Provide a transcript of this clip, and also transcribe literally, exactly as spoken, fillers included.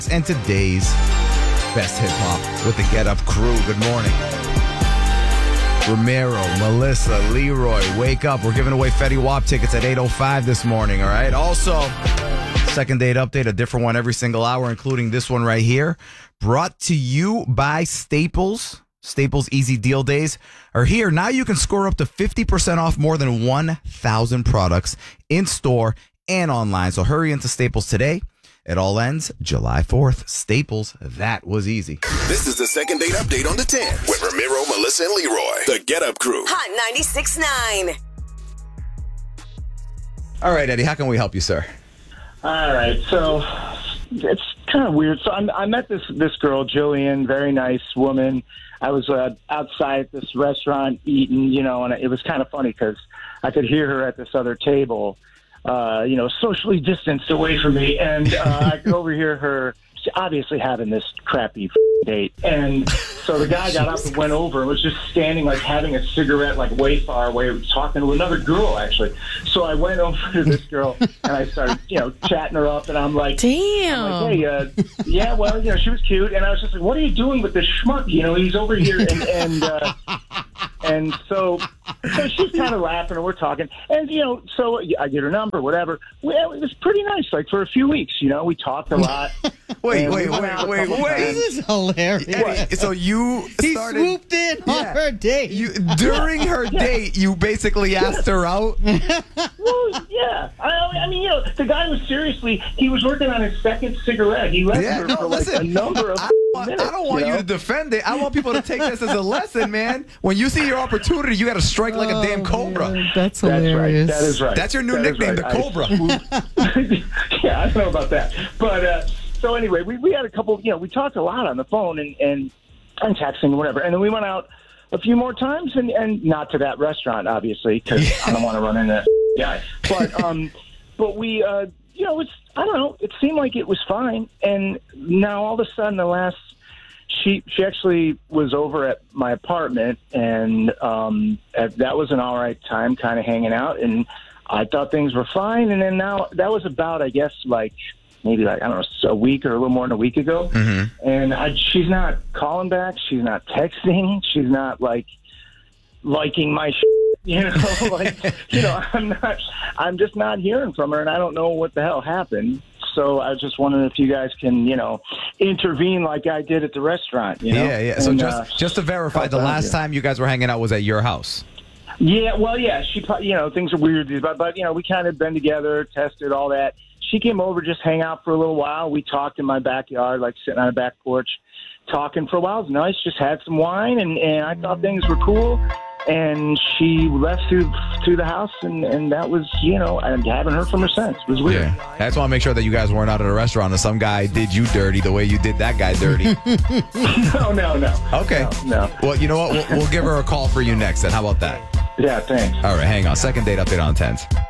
And today's best hip hop with the Get Up crew. Good morning. Ramiro, Melissa, Leroy, wake up. We're giving away Fetty Wap tickets at eight oh five this morning, all right? Also, second date update, a different one every single hour, including this one right here. Brought to you by Staples. Staples Easy Deal Days are here. Now you can score up to fifty percent off more than one thousand products in store and online. So hurry into Staples today. It all ends July fourth. Staples, that was easy. This is the second date update on the ten with Ramiro, Melissa, and Leroy. The Get Up Crew. Hot ninety-six point nine. All right, Eddie, how can we help you, sir? All right, so it's kind of weird. So I'm, I met this this girl, Jillian, very nice woman. I was uh, outside at this restaurant eating, you know, and it was kind of funny because I could hear her at this other table, uh, you know, socially distanced away from me, and uh, I could overhear her obviously having this crappy date. And so the guy got up and went over and was just standing, like, having a cigarette, like, way far away, talking to another girl, actually. So I went over to this girl, and I started, you know, chatting her up, and I'm like, damn. I'm like, hey, uh, yeah, well, you know, she was cute. And I was just like, what are you doing with this schmuck? You know, he's over here. And, and, uh, and so, so she's kind of laughing, and we're talking. And, you know, so I get her number, whatever. Well, it was pretty nice, like, for a few weeks, you know. We talked a lot. Wait, And wait, we went wait, out a wait, couple wait. times. This is hilarious. Eddie, so you He started... swooped in on Yeah. her date. You, during her date, you basically asked her out? Well, yeah. I, I mean, you know, the guy was seriously, he was working on his second cigarette. He left Yeah, her no, for like listen, a number of I don't want, minutes. I don't want you, know? to defend it. I want people to take this as a lesson, man. When you see your opportunity, you got to strike like a damn cobra. Oh, man, that's That's right. hilarious. That is right. That's your new That is nickname, right. the Cobra. I- yeah, I don't know about that. But uh, so anyway, we, we had a couple, you know, we talked a lot on the phone and, and, and texting and whatever. And then we went out a few more times and, and not to that restaurant, obviously, because I don't want to run into that guy. But, um, but we, uh, you know, it's, I don't know, it seemed like it was fine. And now all of a sudden the last, she, she actually was over at my apartment and um, at, that was an all right time kind of hanging out. And I thought things were fine. And then now that was about, I guess, like maybe like, I don't know, a week or a little more than a week ago. Mm-hmm. And I, she's not calling back. She's not texting. She's not like liking my shit, you know, like, you know, I'm not, I'm just not hearing from her and I don't know what the hell happened. So I was just wondering if you guys can, you know, intervene like I did at the restaurant, you know? Yeah, yeah. So And, just uh, just to verify, the help out last here. time you guys were hanging out was at your house. Yeah, well, yeah, she, pro- you know, things are weird, but, but you know, we kind of been together, tested all that. She came over, just hang out for a little while. We talked in my backyard, like sitting on a back porch, talking for a while. It was nice, just had some wine, and, and I thought things were cool. And she left through through the house, and, and that was, you know, I haven't heard from her since. It was weird. Yeah. I just want to make sure that you guys weren't out at a restaurant and some guy did you dirty the way you did that guy dirty. no, no, no. Okay. No, no. Well, you know what? We'll, we'll give her a call for you next then. How about that? Yeah, thanks. All right, hang on. Second date update on tens.